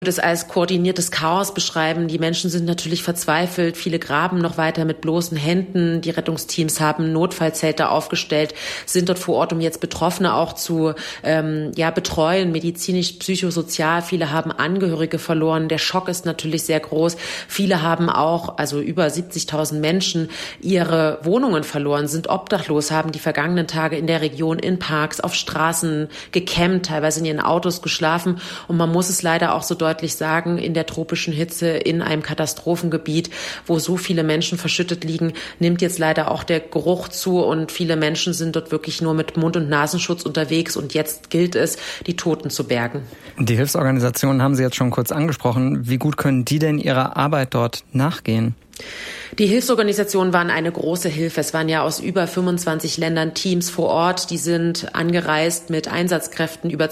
das als koordiniertes Chaos beschreiben. Die Menschen sind natürlich verzweifelt. Viele graben noch weiter mit bloßen Händen. Die Rettungsteams haben Notfallzelte aufgestellt, sind dort vor Ort, um jetzt Betroffene auch zu betreuen, medizinisch, psychosozial. Viele haben Angehörige verloren. Der Schock ist natürlich sehr groß. Viele haben auch, also über 70.000 Menschen, ihre Wohnungen verloren, sind obdachlos, haben die vergangenen Tage in der Region in Parks, auf Straßen gecampt, teilweise in ihren Autos geschlafen. Und man muss es leider auch so deutlich sagen, in der tropischen Hitze in einem Katastrophengebiet, wo so viele Menschen verschüttet liegen, nimmt jetzt leider auch der Geruch zu und viele Menschen sind dort wirklich nur mit Mund- und Nasenschutz unterwegs und jetzt gilt es, die Toten zu bergen. Die Hilfsorganisationen haben Sie jetzt schon kurz angesprochen. Wie gut können die denn ihrer Arbeit dort nachgehen? Die Hilfsorganisationen waren eine große Hilfe. Es waren ja aus über 25 Ländern Teams vor Ort. Die sind angereist mit Einsatzkräften, über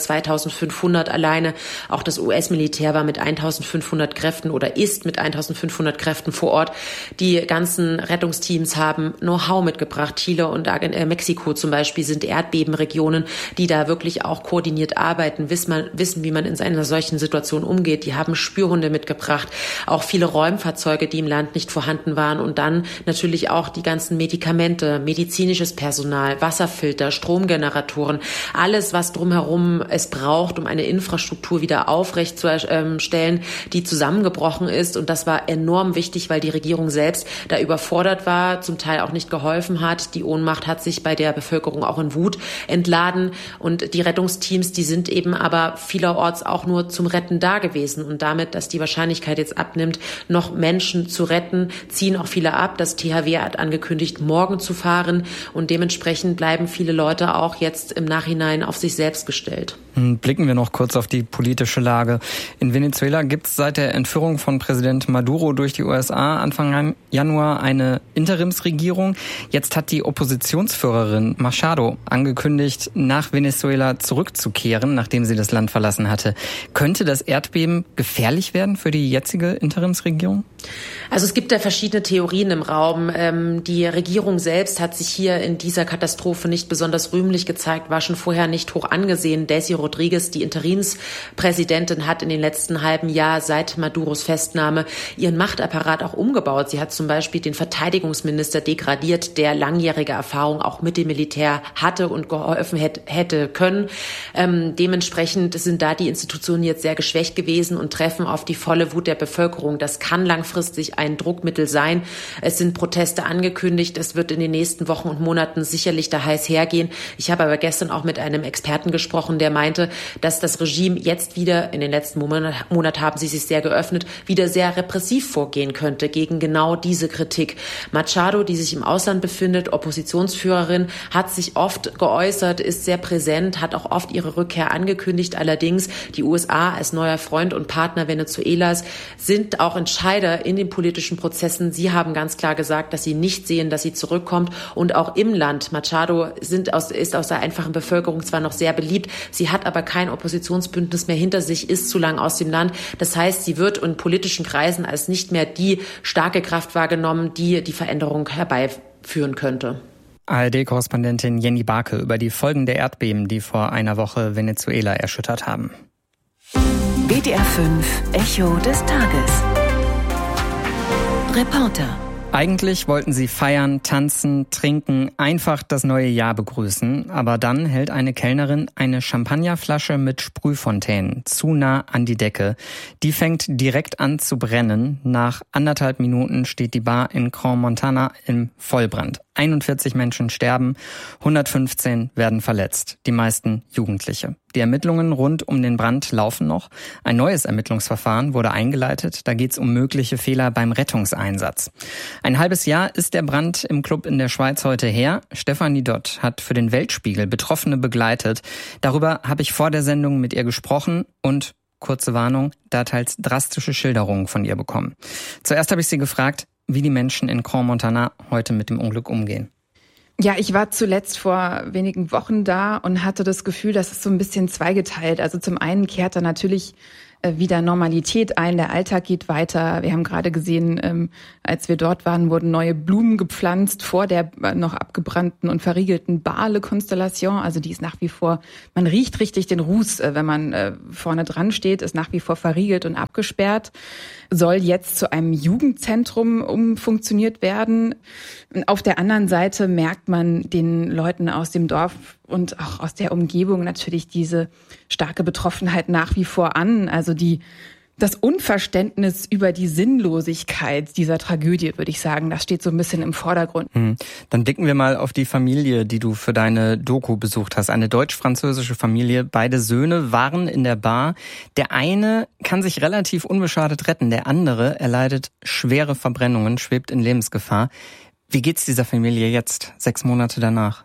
2.500 alleine. Auch das US-Militär war mit 1.500 Kräften oder ist mit 1.500 Kräften vor Ort. Die ganzen Rettungsteams haben Know-how mitgebracht. Chile und Mexiko zum Beispiel sind Erdbebenregionen, die da wirklich auch koordiniert arbeiten, wissen, wie man in einer solchen Situation umgeht. Die haben Spürhunde mitgebracht. Auch viele Räumfahrzeuge, die im Land nicht vorhanden waren. Und dann natürlich auch die ganzen Medikamente, medizinisches Personal, Wasserfilter, Stromgeneratoren, alles, was drumherum es braucht, um eine Infrastruktur wieder aufrecht zu stellen, die zusammengebrochen ist. Und das war enorm wichtig, weil die Regierung selbst da überfordert war, zum Teil auch nicht geholfen hat. Die Ohnmacht hat sich bei der Bevölkerung auch in Wut entladen. Und die Rettungsteams, die sind eben aber vielerorts auch nur zum Retten da gewesen. Und damit, dass die Wahrscheinlichkeit jetzt abnimmt, noch Menschen zu retten, ziehen auch viele ab. Das THW hat angekündigt, morgen zu fahren und dementsprechend bleiben viele Leute auch jetzt im Nachhinein auf sich selbst gestellt. Blicken wir noch kurz auf die politische Lage. In Venezuela gibt es seit der Entführung von Präsident Maduro durch die USA Anfang Januar eine Interimsregierung. Jetzt hat die Oppositionsführerin Machado angekündigt, nach Venezuela zurückzukehren, nachdem sie das Land verlassen hatte. Könnte das Erdbeben gefährlich werden für die jetzige Interimsregierung? Also es gibt da verschiedene Theorien im Raum. Die Regierung selbst hat sich hier in dieser Katastrophe nicht besonders rühmlich gezeigt, war schon vorher nicht hoch angesehen. Desi Rodriguez, die Interimspräsidentin, hat in den letzten halben Jahr seit Maduros Festnahme ihren Machtapparat auch umgebaut. Sie hat zum Beispiel den Verteidigungsminister degradiert, der langjährige Erfahrung auch mit dem Militär hatte und geholfen hätte können. Dementsprechend sind da die Institutionen jetzt sehr geschwächt gewesen und treffen auf die volle Wut der Bevölkerung. Das kann langfristig ein Druckmittel sein. Es sind Proteste angekündigt. Es wird in den nächsten Wochen und Monaten sicherlich da heiß hergehen. Ich habe aber gestern auch mit einem Experten gesprochen, der meinte, dass das Regime jetzt wieder, in den letzten Monaten haben sie sich sehr geöffnet, wieder sehr repressiv vorgehen könnte gegen genau diese Kritik. Machado, die sich im Ausland befindet, Oppositionsführerin, hat sich oft geäußert, ist sehr präsent, hat auch oft ihre Rückkehr angekündigt. Allerdings die USA als neuer Freund und Partner Venezuelas sind auch Entscheider in den politischen Prozessen. Sie haben ganz klar gesagt, dass sie nicht sehen, dass sie zurückkommt. Und auch im Land, Machado ist aus der einfachen Bevölkerung zwar noch sehr beliebt, sie hat aber kein Oppositionsbündnis mehr hinter sich, ist zu lang aus dem Land. Das heißt, sie wird in politischen Kreisen als nicht mehr die starke Kraft wahrgenommen, die die Veränderung herbeiführen könnte. ARD-Korrespondentin Jenny Barke über die Folgen der Erdbeben, die vor einer Woche Venezuela erschüttert haben. WDR 5 Echo des Tages. Reporter. Eigentlich wollten sie feiern, tanzen, trinken, einfach das neue Jahr begrüßen. Aber dann hält eine Kellnerin eine Champagnerflasche mit Sprühfontänen zu nah an die Decke. Die fängt direkt an zu brennen. Nach 1,5 Minuten steht die Bar in Crans-Montana im Vollbrand. 41 Menschen sterben, 115 werden verletzt, die meisten Jugendliche. Die Ermittlungen rund um den Brand laufen noch. Ein neues Ermittlungsverfahren wurde eingeleitet. Da geht es um mögliche Fehler beim Rettungseinsatz. Ein halbes Jahr ist der Brand im Club in der Schweiz heute her. Stefanie Dott hat für den Weltspiegel Betroffene begleitet. Darüber habe ich vor der Sendung mit ihr gesprochen und, kurze Warnung, da teils drastische Schilderungen von ihr bekommen. Zuerst habe ich sie gefragt, wie die Menschen in Crans-Montana heute mit dem Unglück umgehen. Ja, ich war zuletzt vor wenigen Wochen da und hatte das Gefühl, dass es so ein bisschen zweigeteilt. Also zum einen kehrt da natürlich wieder Normalität ein. Der Alltag geht weiter. Wir haben gerade gesehen, als wir dort waren, wurden neue Blumen gepflanzt vor der noch abgebrannten und verriegelten Bale-Konstellation. Also die ist nach wie vor, man riecht richtig den Ruß, wenn man vorne dran steht, ist nach wie vor verriegelt und abgesperrt. Soll jetzt zu einem Jugendzentrum umfunktioniert werden. Auf der anderen Seite merkt man den Leuten aus dem Dorf und auch aus der Umgebung natürlich diese starke Betroffenheit nach wie vor an. Also das Unverständnis über die Sinnlosigkeit dieser Tragödie, würde ich sagen, das steht so ein bisschen im Vordergrund. Dann blicken wir mal auf die Familie, die du für deine Doku besucht hast. Eine deutsch-französische Familie. Beide Söhne waren in der Bar. Der eine kann sich relativ unbeschadet retten. Der andere erleidet schwere Verbrennungen, schwebt in Lebensgefahr. Wie geht's dieser Familie jetzt, 6 Monate danach?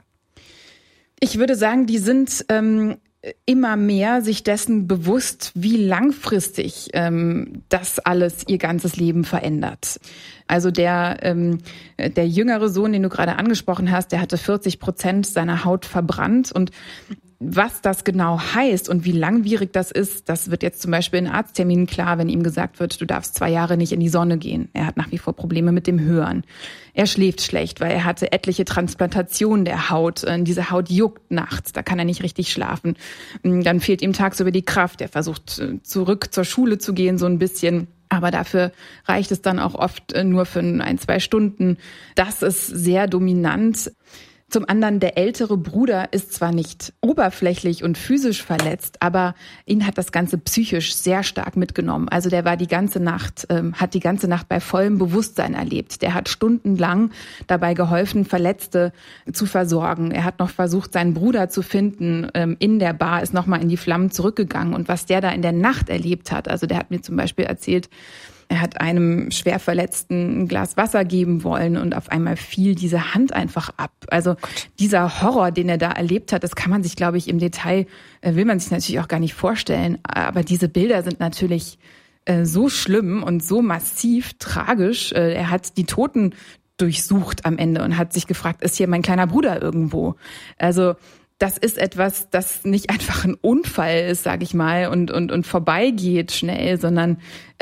Ich würde sagen, die sind immer mehr sich dessen bewusst, wie langfristig das alles ihr ganzes Leben verändert. Also der jüngere Sohn, den du gerade angesprochen hast, der hatte 40% seiner Haut verbrannt. Und was das genau heißt und wie langwierig das ist, das wird jetzt zum Beispiel in Arztterminen klar, wenn ihm gesagt wird, du darfst 2 Jahre nicht in die Sonne gehen. Er hat nach wie vor Probleme mit dem Hören. Er schläft schlecht, weil er hatte etliche Transplantationen der Haut. Diese Haut juckt nachts, da kann er nicht richtig schlafen. Dann fehlt ihm tagsüber die Kraft. Er versucht zurück zur Schule zu gehen, so ein bisschen. Aber dafür reicht es dann auch oft nur für 1-2 Stunden. Das ist sehr dominant. Zum anderen, der ältere Bruder ist zwar nicht oberflächlich und physisch verletzt, aber ihn hat das Ganze psychisch sehr stark mitgenommen. Also der war hat die ganze Nacht bei vollem Bewusstsein erlebt. Der hat stundenlang dabei geholfen, Verletzte zu versorgen. Er hat noch versucht, seinen Bruder zu finden. In der Bar ist nochmal in die Flammen zurückgegangen. Und was der da in der Nacht erlebt hat, also der hat mir zum Beispiel erzählt, er hat einem Schwerverletzten ein Glas Wasser geben wollen und auf einmal fiel diese Hand einfach ab. Also dieser Horror, den er da erlebt hat, das kann man sich, glaube ich, im Detail, will man sich natürlich auch gar nicht vorstellen. Aber diese Bilder sind natürlich so schlimm und so massiv tragisch. Er hat die Toten durchsucht am Ende und hat sich gefragt, ist hier mein kleiner Bruder irgendwo? Also das ist etwas, das nicht einfach ein Unfall ist, sage ich mal, und vorbeigeht schnell, sondern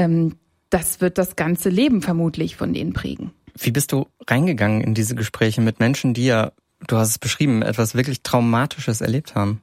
das wird das ganze Leben vermutlich von denen prägen. Wie bist du reingegangen in diese Gespräche mit Menschen, die ja, du hast es beschrieben, etwas wirklich Traumatisches erlebt haben?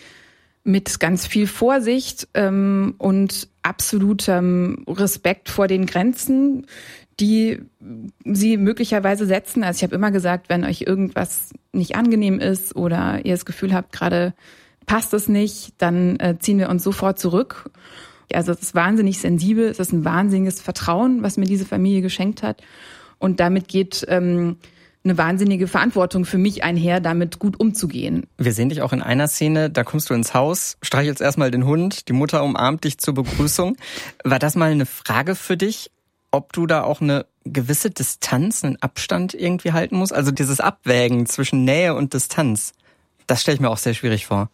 Mit ganz viel Vorsicht und absolutem Respekt vor den Grenzen, die sie möglicherweise setzen. Also ich habe immer gesagt, wenn euch irgendwas nicht angenehm ist oder ihr das Gefühl habt, gerade passt es nicht, dann ziehen wir uns sofort zurück. Also es ist wahnsinnig sensibel, es ist ein wahnsinniges Vertrauen, was mir diese Familie geschenkt hat. Und damit geht eine wahnsinnige Verantwortung für mich einher, damit gut umzugehen. Wir sehen dich auch in einer Szene, da kommst du ins Haus, streichelst erstmal den Hund, die Mutter umarmt dich zur Begrüßung. War das mal eine Frage für dich, ob du da auch eine gewisse Distanz, einen Abstand irgendwie halten musst? Also dieses Abwägen zwischen Nähe und Distanz, das stelle ich mir auch sehr schwierig vor.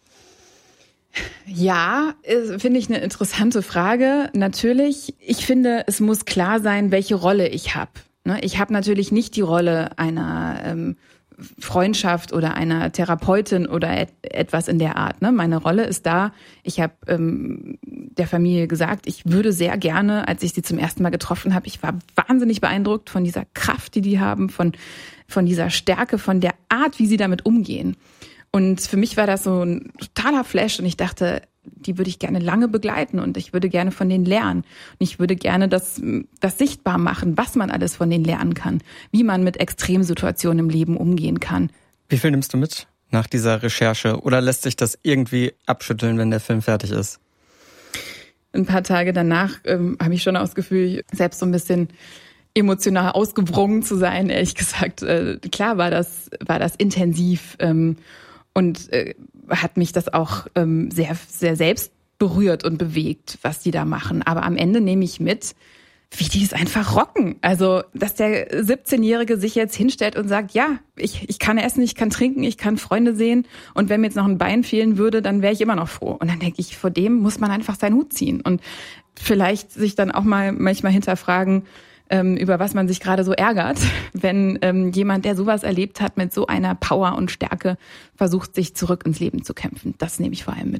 Ja, finde ich eine interessante Frage. Natürlich, ich finde, es muss klar sein, welche Rolle ich habe. Ich habe natürlich nicht die Rolle einer Freundschaft oder einer Therapeutin oder etwas in der Art. Meine Rolle ist da. Ich habe der Familie gesagt, ich würde sehr gerne, als ich sie zum ersten Mal getroffen habe, ich war wahnsinnig beeindruckt von dieser Kraft, die haben, von dieser Stärke, von der Art, wie sie damit umgehen. Und für mich war das so ein totaler Flash und ich dachte, die würde ich gerne lange begleiten und ich würde gerne von denen lernen. Und ich würde gerne das sichtbar machen, was man alles von denen lernen kann, wie man mit Extremsituationen im Leben umgehen kann. Wie viel nimmst du mit nach dieser Recherche oder lässt sich das irgendwie abschütteln, wenn der Film fertig ist? Ein paar Tage danach habe ich schon das Gefühl, selbst so ein bisschen emotional ausgewrungen zu sein, ehrlich gesagt. Klar war das intensiv. Und hat mich das auch sehr, sehr selbst berührt und bewegt, was die da machen. Aber am Ende nehme ich mit, wie die es einfach rocken. Also, dass der 17-Jährige sich jetzt hinstellt und sagt, ja, ich kann essen, ich kann trinken, ich kann Freunde sehen und wenn mir jetzt noch ein Bein fehlen würde, dann wäre ich immer noch froh. Und dann denke ich, vor dem muss man einfach seinen Hut ziehen und vielleicht sich dann auch mal manchmal hinterfragen, über was man sich gerade so ärgert, wenn jemand, der sowas erlebt hat, mit so einer Power und Stärke versucht, sich zurück ins Leben zu kämpfen. Das nehme ich vor allem mit.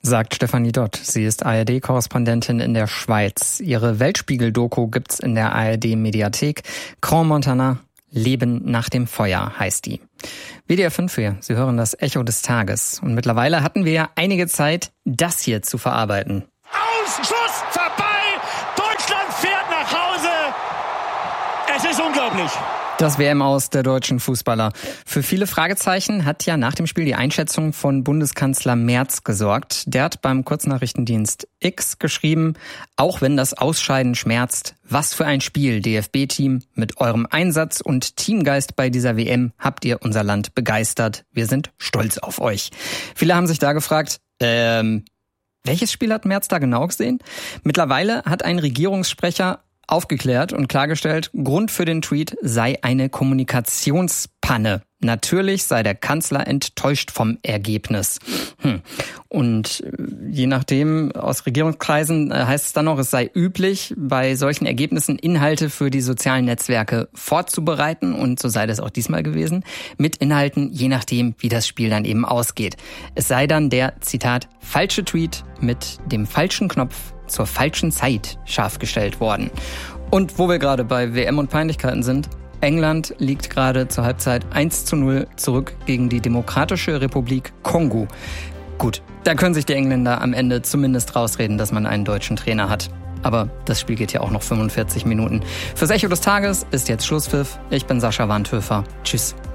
sagt Stefanie Dott. Sie ist ARD-Korrespondentin in der Schweiz. Ihre Weltspiegel-Doku gibt's in der ARD-Mediathek. Grand Montana, Leben nach dem Feuer heißt die. WDR 5 hier, Sie hören das Echo des Tages. Und mittlerweile hatten wir ja einige Zeit, das hier zu verarbeiten. Ausschuss vorbei! Deutschland fährt nach Hause! Es ist unglaublich! Das WM-Aus der deutschen Fußballer. Für viele Fragezeichen hat ja nach dem Spiel die Einschätzung von Bundeskanzler Merz gesorgt. Der hat beim Kurznachrichtendienst X geschrieben, auch wenn das Ausscheiden schmerzt, was für ein Spiel, DFB-Team. Mit eurem Einsatz und Teamgeist bei dieser WM habt ihr unser Land begeistert. Wir sind stolz auf euch. Viele haben sich da gefragt, welches Spiel hat Merz da genau gesehen? Mittlerweile hat ein Regierungssprecher aufgeklärt und klargestellt, Grund für den Tweet sei eine Kommunikationspanne. Natürlich sei der Kanzler enttäuscht vom Ergebnis. Und je nachdem, aus Regierungskreisen heißt es dann noch, es sei üblich, bei solchen Ergebnissen Inhalte für die sozialen Netzwerke vorzubereiten. Und so sei das auch diesmal gewesen. Mit Inhalten, je nachdem, wie das Spiel dann eben ausgeht. Es sei dann der, Zitat, falsche Tweet mit dem falschen Knopf zur falschen Zeit scharf gestellt worden. Und wo wir gerade bei WM und Peinlichkeiten sind, England liegt gerade zur Halbzeit 1:0 zurück gegen die Demokratische Republik Kongo. Gut, da können sich die Engländer am Ende zumindest rausreden, dass man einen deutschen Trainer hat. Aber das Spiel geht ja auch noch 45 Minuten. Fürs Echo des Tages ist jetzt Schlusspfiff. Ich bin Sascha Wandhöfer. Tschüss.